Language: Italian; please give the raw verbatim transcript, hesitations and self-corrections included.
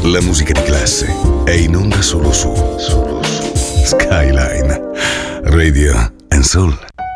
La musica di classe è in onda solo su, solo su Skyline Radio and Soul.